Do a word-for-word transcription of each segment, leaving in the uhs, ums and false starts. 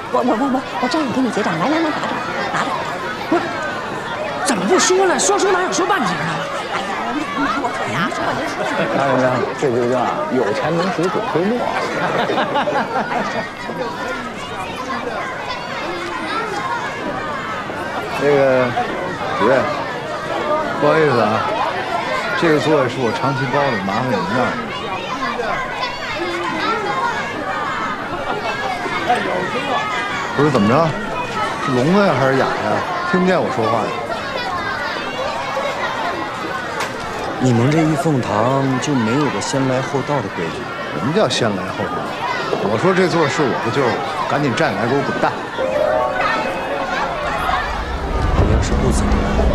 我我我我我这样给你结账，来来来，拿着拿着。 不是，怎么不说了？说说哪有说半截的？ 哎呀，我我可呀，说您说。 大先生，这就叫有钱能使鬼推磨。那个主任，不好意思啊，这个座位是我长期包的，麻烦你们让一让。不是怎么着？是聋子呀还是哑呀？听不见我说话呀？ 你们这玉凤堂就没有个先来后到的规矩？ 什么叫先来后到？我说这座是我的，就赶紧站起来给我滚蛋！ 你要是不走，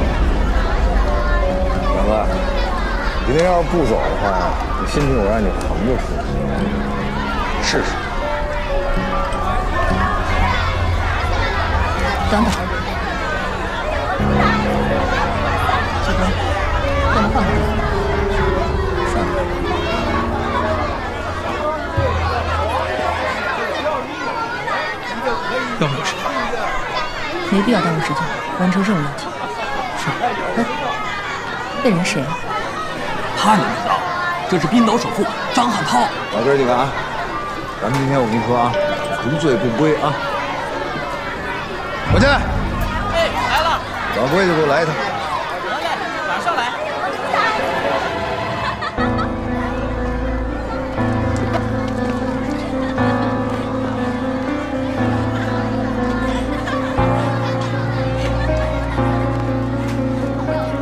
老哥，你今天要是不走的话，你信不信我让你横着出去？ 试试。 等等，小哥，我们换个地方。 算了。 要不有时间？ 没必要耽误时间，完成任务要紧。 是。 哎，那人谁？ 他你不知道，这是滨岛首富张汉涛。 老哥几个啊，咱们今天我跟你说啊，无醉不归啊。我进来。哎，来了。老规矩，给我来一套。